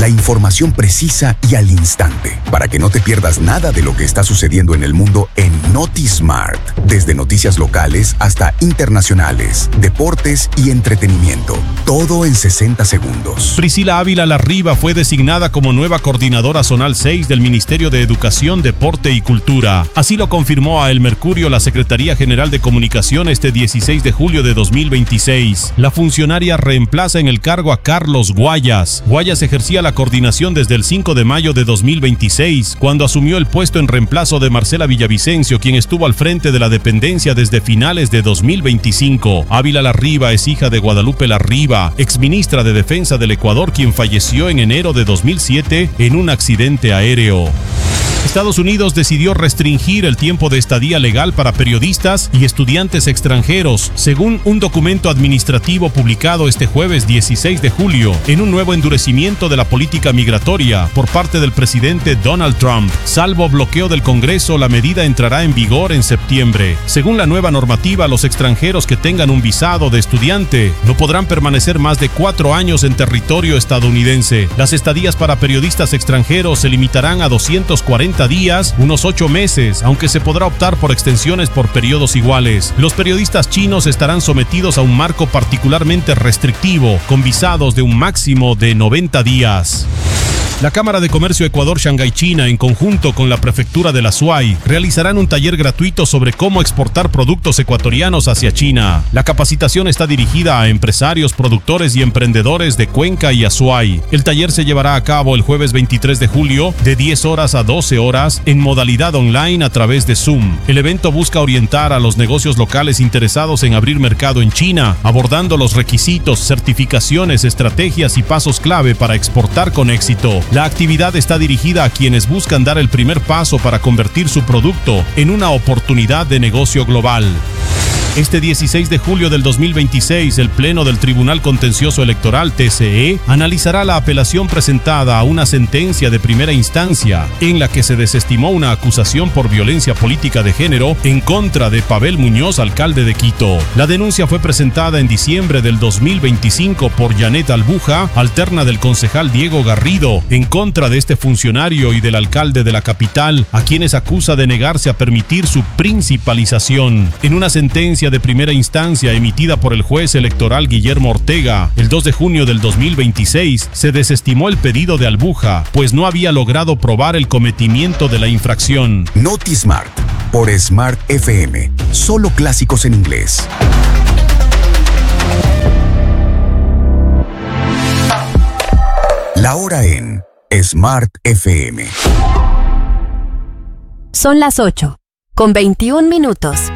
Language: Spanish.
La información precisa y al instante, para que no te pierdas nada de lo que está sucediendo en el mundo en NotiSmart. Desde noticias locales hasta internacionales, deportes y entretenimiento. Todo en 60 segundos. Priscila Ávila Larriba fue designada como nueva coordinadora zonal 6 del Ministerio de Educación, Deporte y Cultura. Así lo confirmó a El Mercurio la Secretaría General de Comunicación este 16 de julio de 2026. La funcionaria reemplaza en el cargo a Carlos Guayas. Guayas ejercía la coordinación desde el 5 de mayo de 2026, cuando asumió el puesto en reemplazo de Marcela Villavicencio, quien estuvo al frente de la dependencia desde finales de 2025. Ávila Larriba es hija de Guadalupe Larriba, exministra de Defensa del Ecuador, quien falleció en enero de 2007 en un accidente aéreo. Estados Unidos decidió restringir el tiempo de estadía legal para periodistas y estudiantes extranjeros, según un documento administrativo publicado este jueves 16 de julio, en un nuevo endurecimiento de la política migratoria por parte del presidente Donald Trump. Salvo bloqueo del Congreso, la medida entrará en vigor en septiembre. Según la nueva normativa, los extranjeros que tengan un visado de estudiante no podrán permanecer más de 4 años en territorio estadounidense. Las estadías para periodistas extranjeros se limitarán a 240 días, unos 8 meses, aunque se podrá optar por extensiones por periodos iguales. Los periodistas chinos estarán sometidos a un marco particularmente restrictivo, con visados de un máximo de 90 días. La Cámara de Comercio Ecuador-Shanghái China, en conjunto con la Prefectura de la SUAY, realizarán un taller gratuito sobre cómo exportar productos ecuatorianos hacia China. La capacitación está dirigida a empresarios, productores y emprendedores de Cuenca y Azuay. El taller se llevará a cabo el jueves 23 de julio, de 10 horas a 12 horas, en modalidad online a través de Zoom. El evento busca orientar a los negocios locales interesados en abrir mercado en China, abordando los requisitos, certificaciones, estrategias y pasos clave para exportar con éxito. La actividad está dirigida a quienes buscan dar el primer paso para convertir su producto en una oportunidad de negocio global. Este 16 de julio del 2026, el Pleno del Tribunal Contencioso Electoral, TCE, analizará la apelación presentada a una sentencia de primera instancia en la que se desestimó una acusación por violencia política de género en contra de Pavel Muñoz, alcalde de Quito. La denuncia fue presentada en diciembre del 2025 por Janet Albuja, alterna del concejal Diego Garrido, en contra de este funcionario y del alcalde de la capital, a quienes acusa de negarse a permitir su principalización. En una sentencia de primera instancia emitida por el juez electoral Guillermo Ortega, el 2 de junio del 2026, se desestimó el pedido de Albuja, pues no había logrado probar el cometimiento de la infracción. NotiSmart, por Smart FM, solo clásicos en inglés. La hora en Smart FM. Son las 8:21 minutos.